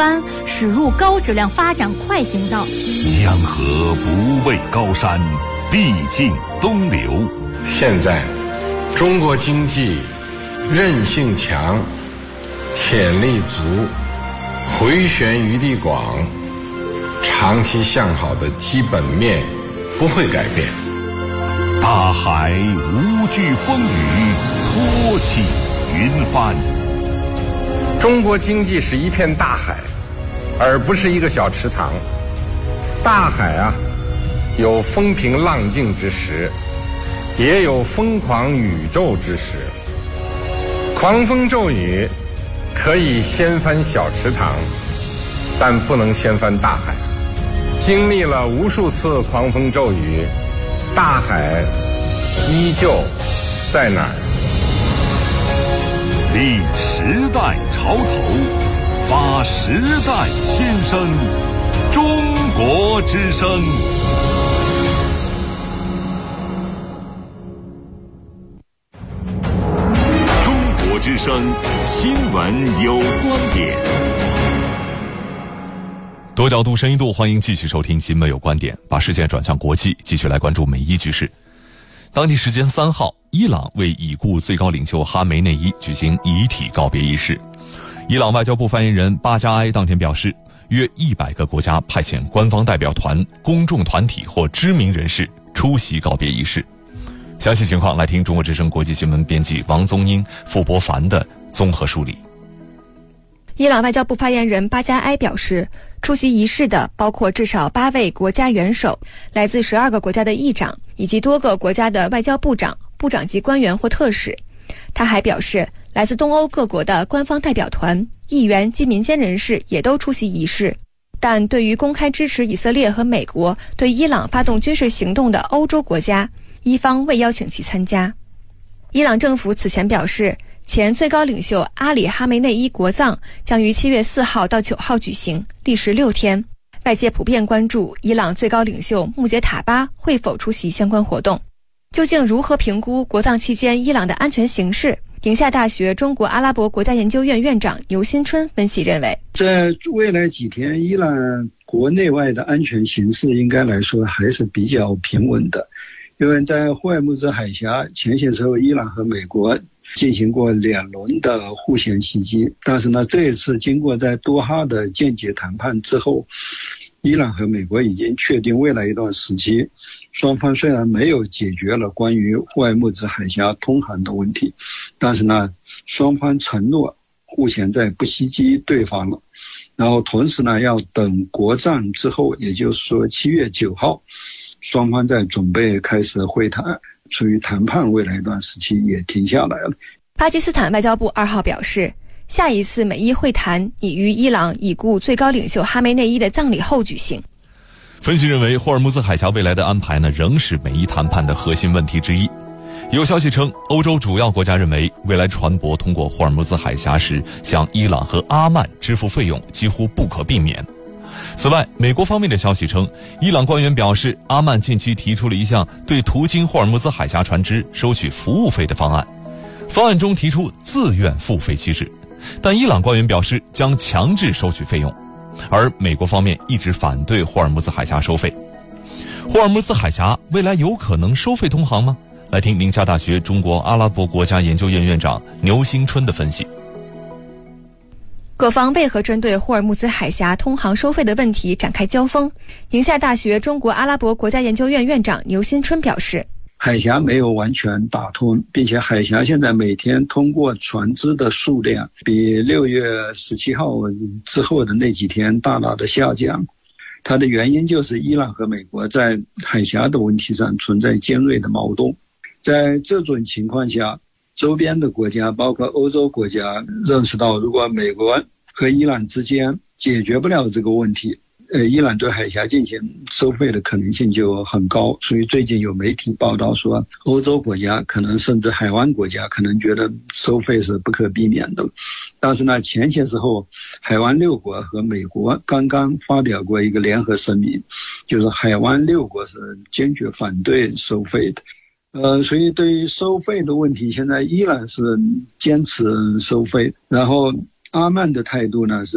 湾驶入高质量发展快行道。 江河不畏高山，必尽东流。 现在中国经济韧性强，潜力足，回旋余地广，长期向好的基本面不会改变。 大海无惧风雨，托起云帆。 中国经济是一片大海，而不是一个小池塘。大海啊，有风平浪静之时，也有疯狂宇宙之时。狂风骤雨可以掀翻小池塘，但不能掀翻大海。经历了无数次狂风骤雨，大海依旧在哪儿？ 立时代潮头，发时代新声，中国之声。中国之声新闻有观点。 多角度、深一度，欢迎继续收听新闻有观点，把视线转向国际，继续来关注美伊局势。当地时间3号，伊朗为已故最高领袖哈梅内伊举行遗体告别仪式。伊朗外交部发言人巴加埃当天表示，约100个国家派遣官方代表团、公众团体或知名人士出席告别仪式。详细情况来听中国之声国际新闻编辑王宗英、傅博凡的综合梳理。 伊朗外交部发言人巴加埃表示，出席仪式的包括至少8位国家元首、来自12个国家的议长以及多个国家的外交部长、部长级官员或特使。他还表示，来自东欧各国的官方代表团、议员及民间人士也都出席仪式。但对于公开支持以色列和美国对伊朗发动军事行动的欧洲国家，伊方未邀请其参加。伊朗政府此前表示，前最高领袖阿里·哈梅内伊国葬将于7月4号到9号举行，历时6天。外界普遍关注伊朗最高领袖穆杰塔巴会否出席相关活动。究竟如何评估国葬期间伊朗的安全形势？宁夏大学中国阿拉伯国家研究院院长牛新春分析认为， 在未来几天，伊朗国内外的安全形势应该来说还是比较平稳的。因为在霍尔木兹海峡前些时候，伊朗和美国进行过2轮的互相袭击，但是呢，这一次经过在多哈的间接谈判之后，伊朗和美国已经确定未来一段时期，双方虽然没有解决了关于霍尔木兹海峡通航的问题，但是呢，双方承诺互相在不袭击对方了。然后同时呢，要等国葬之后，也就是说7月9号，双方在准备开始会谈，属于谈判未来一段时期也停下来了。 巴基斯坦外交部2号表示，下一次美伊会谈已于伊朗已故最高领袖哈梅内伊的葬礼后举行。 分析认为，霍尔木兹海峡未来的安排仍是美伊谈判的核心问题之一。有消息称，欧洲主要国家认为，未来船舶通过霍尔木兹海峡时向伊朗和阿曼支付费用几乎不可避免。此外，美国方面的消息称，伊朗官员表示，阿曼近期提出了一项对途经霍尔木兹海峡船只收取服务费的方案，方案中提出自愿付费机制，但伊朗官员表示将强制收取费用，而美国方面一直反对霍尔木兹海峡收费。霍尔木兹海峡未来有可能收费通航吗？来听宁夏大学中国阿拉伯国家研究院院长牛新春的分析。 各方为何针对霍尔木兹海峡通航收费的问题展开交锋？宁夏大学中国阿拉伯国家研究院院长牛新春表示， 海峡没有完全打通，并且海峡现在每天通过船只的数量比6月17号之后的那几天大大的下降。它的原因就是伊朗和美国在海峡的问题上存在尖锐的矛盾。在这种情况下，周边的国家包括欧洲国家认识到，如果美国和伊朗之间解决不了这个问题，伊朗对海峡进行收费的可能性就很高。所以最近有媒体报道说，欧洲国家可能甚至海湾国家可能觉得收费是不可避免的。但是呢，前些时候海湾6国和美国刚刚发表过一个联合声明，就是海湾6国是坚决反对收费的。所以对于收费的问题，现在伊朗是坚持收费，然后阿曼的态度呢是